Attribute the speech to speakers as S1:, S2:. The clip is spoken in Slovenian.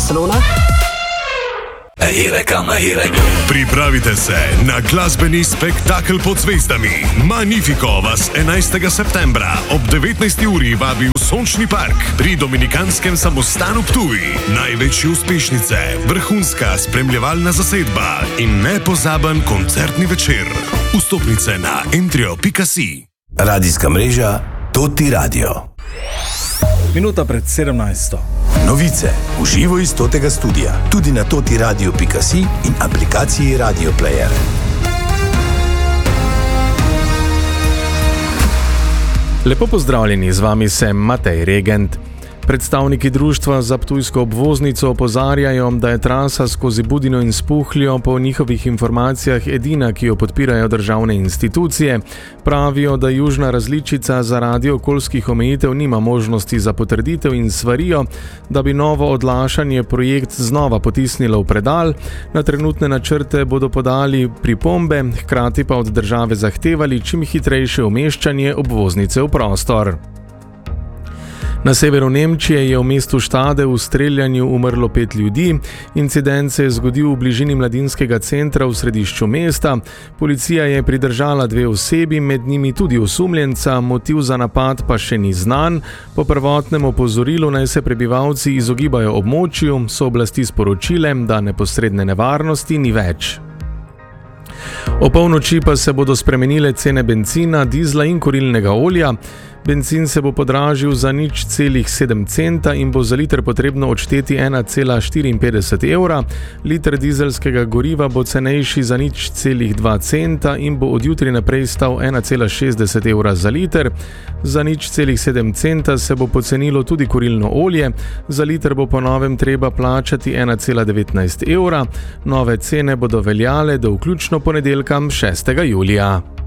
S1: Barcelona.
S2: Pripravite se na glasbeni spektakel pod zvezdami. Magnifico vas 11. septembra ob 19. uri vabi v Sončni park pri Dominikanskem samostanu Ptuj. Največje uspešnice, vrhunska spremljevalna zasedba in nepozaben koncertni večer. Vstopnice na entrio.si.
S3: Radijska mreža Toti Radio.
S4: Minuta pred 17.
S3: Novice v živo iz Totega studia, tudi na totiradio.si in aplikaciji Radio Player.
S4: Lepo pozdravljeni, z vami sem Matej Regent. Predstavniki društva za ptujsko obvoznico opozarjajo, da je trasa skozi Budino in Spuhljo po njihovih informacijah edina, ki jo podpirajo državne institucije. Pravijo, da južna različica zaradi okoljskih omejitev nima možnosti za potrditev in svarijo, da bi novo odlašanje projekt znova potisnilo v predal. Na trenutne načrte bodo podali pripombe, hkrati pa od države zahtevali čim hitrejše umeščanje obvoznice v prostor. Na severu Nemčije je v mestu Štade v streljanju umrlo 5 ljudi. Incident se je zgodil v bližini mladinskega centra v središču mesta. Policija je pridržala 2 osebi, med njimi tudi osumljenca, motiv za napad pa še ni znan. Po prvotnem opozorilu naj se prebivalci izogibajo območju, so oblasti sporočile, da neposredne nevarnosti ni več. O polnoči pa se bodo spremenile cene bencina, dizla in kurilnega olja. Bencin se bo podražil za 0,7 centa in bo za liter potrebno odšteti 1,54 evra. Liter dizelskega goriva bo cenejši za 0,2 centa in bo od jutri naprej stal 1,60 evra za liter. Za 0,7 centa se bo pocenilo tudi kurilno olje. Za liter bo po novem treba plačati 1,19 evra. Nove cene bodo veljale do vključno ponedeljka 6. julija.